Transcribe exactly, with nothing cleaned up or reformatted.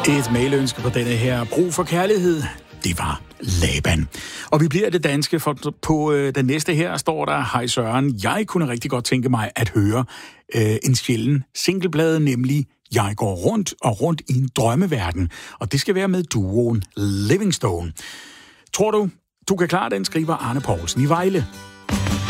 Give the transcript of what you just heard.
Et mailønske på denne her brug for kærlighed, det var Laban. Og vi bliver det danske, for på øh, den næste her står der: Hej Søren, jeg kunne rigtig godt tænke mig at høre øh, en sjælden singleplade, nemlig Jeg går rundt og rundt i en drømmeverden. Og det skal være med duoen Livingstone. Tror du, du kan klare den, skriver Arne Poulsen i Vejle.